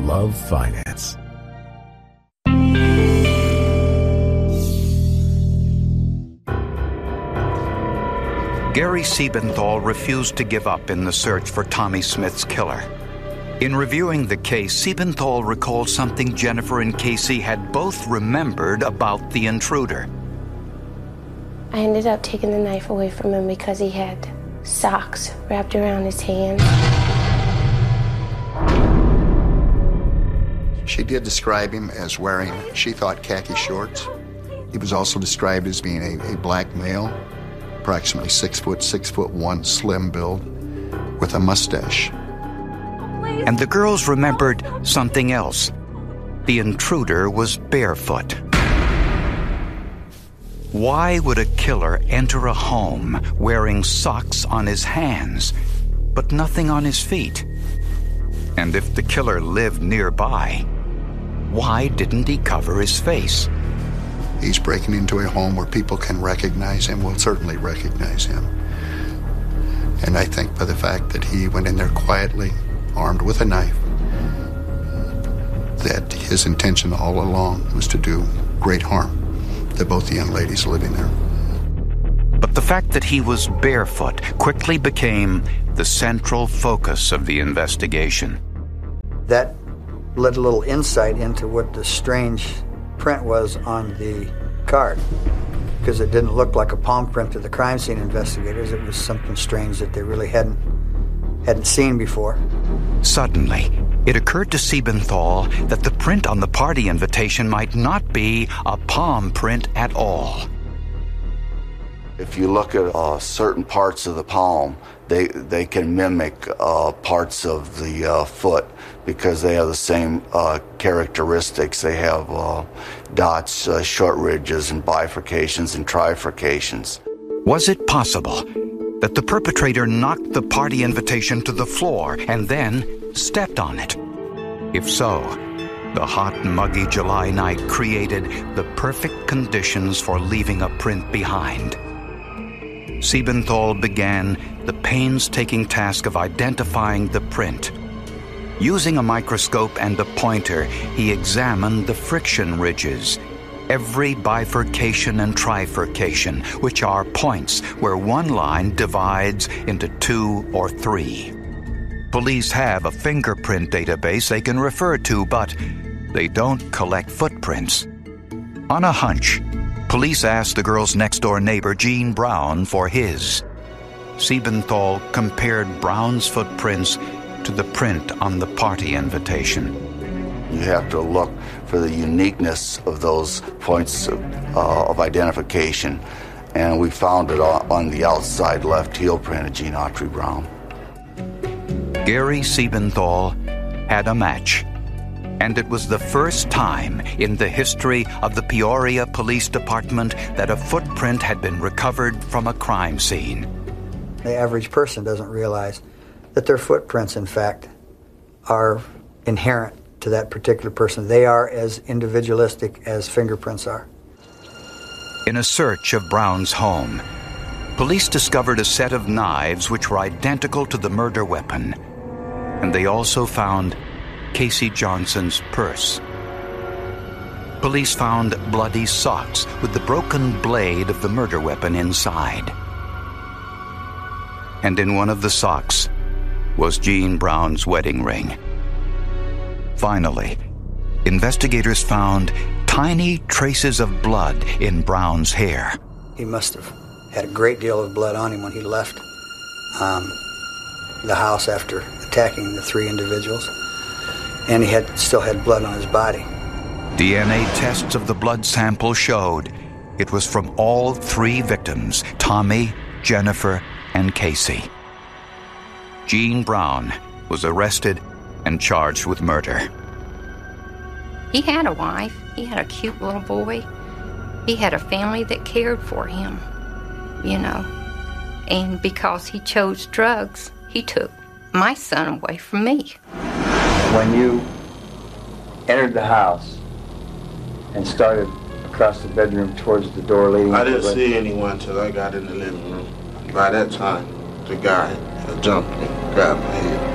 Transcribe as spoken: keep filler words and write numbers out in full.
love finance. Gary Siebenthal refused to give up in the search for Tommy Smith's killer. In reviewing the case, Siebenthal recalled something Jennifer and Casey had both remembered about the intruder. I ended up taking the knife away from him because he had socks wrapped around his hands. She did describe him as wearing, she thought, khaki shorts. He was also described as being a, a black male, approximately six foot, six foot one, slim build, with a mustache. And the girls remembered something else. The intruder was barefoot. Why would a killer enter a home wearing socks on his hands, but nothing on his feet? And if the killer lived nearby, why didn't he cover his face? He's breaking into a home where people can recognize him, will certainly recognize him. And I think by the fact that he went in there quietly, armed with a knife, that his intention all along was to do great harm to both the young ladies living there. But the fact that he was barefoot quickly became the central focus of the investigation. That led a little insight into what the strange print was on the card, because it didn't look like a palm print to the crime scene investigators. It was something strange that they really hadn't hadn't seen before. Suddenly, it occurred to Siebenthal that the print on the party invitation might not be a palm print at all. If you look at uh, certain parts of the palm, they they can mimic uh, parts of the uh, foot because they have the same uh, characteristics. They have uh, dots, uh, short ridges, and bifurcations and trifurcations. Was it possible that the perpetrator knocked the party invitation to the floor and then stepped on it? If so, the hot, muggy July night created the perfect conditions for leaving a print behind. Siebenthal began the painstaking task of identifying the print. Using a microscope and a pointer, he examined the friction ridges, every bifurcation and trifurcation, which are points where one line divides into two or three. Police have a fingerprint database they can refer to, but they don't collect footprints. On a hunch, police asked the girl's next-door neighbor, Gene Brown, for his. Siebenthal compared Brown's footprints to the print on the party invitation. You have to look for the uniqueness of those points of, uh, of identification, and we found it on, on the outside left heel print of Gene Autry Brown. Gary Siebenthal had a match, and it was the first time in the history of the Peoria Police Department that a footprint had been recovered from a crime scene. The average person doesn't realize that their footprints, in fact, are inherent to that particular person. They are as individualistic as fingerprints are. In a search of Brown's home, police discovered a set of knives which were identical to the murder weapon, and they also found Casey Johnson's purse. Police found bloody socks with the broken blade of the murder weapon inside. And in one of the socks was Gene Brown's wedding ring. Finally, investigators found tiny traces of blood in Brown's hair. He must have had a great deal of blood on him when he left um, the house after attacking the three individuals. And he had still had blood on his body. D N A tests of the blood sample showed it was from all three victims, Tommy, Jennifer, and Casey. Gene Brown was arrested and charged with murder. He had a wife. He had a cute little boy. He had a family that cared for him, you know. And because he chose drugs, he took my son away from me. When you entered the house and started across the bedroom towards the door leading... I didn't see anyone until I got in the living room. By that time, the guy had jumped me, grabbed my head.